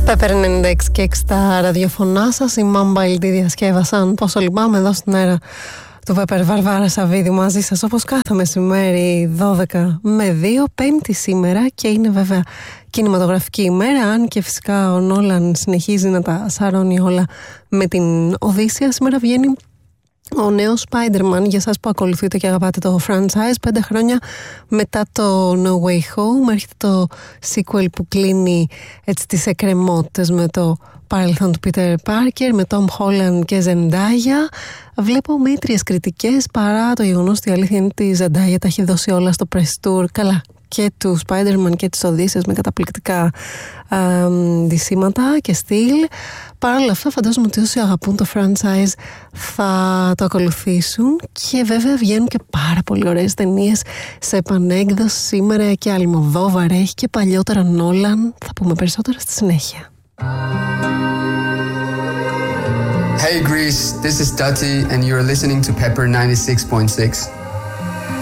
Pepper 96 και 6 στα ραδιοφωνά σας. Οι Mumble τη διασκεύασαν. Πόσο λυπάμαι εδώ στην αέρα του Pepper. Βαρβάρα Σαββίδη μαζί σας όπως κάθε μεσημέρι 12 με 2. Πέμπτη σήμερα και είναι βέβαια κινηματογραφική ημέρα. Αν και φυσικά ο Νόλαν συνεχίζει να τα σαρώνει όλα με την Οδύσσεια. Σήμερα βγαίνει ο νέος Spider-Man, για εσάς που ακολουθείτε και αγαπάτε το franchise. 5 χρόνια μετά το No Way Home έρχεται το sequel που κλείνει έτσι τις εκκρεμότητες με το παρελθόν του Peter Parker, με Tom Holland και Zendaya. Βλέπω μέτριες κριτικές, παρά το γεγονός ότι η αλήθεια είναι ότι η Zendaya τα έχει δώσει όλα στο press tour. Καλά, και του Spider-Man και της Οδύσσειας με καταπληκτικά ντυσίματα και στυλ. Παρ' όλα αυτά φαντάζομαι ότι όσοι αγαπούν το franchise θα το ακολουθήσουν και βέβαια βγαίνουν και πάρα πολύ ωραίες ταινίες σε επανέκδοση σήμερα και Αλμοδόβαρ έχει και παλιότερα Νόλαν. Θα πούμε περισσότερα στη συνέχεια. Hey Greece, this is Dati and you're listening to Pepper 96.6.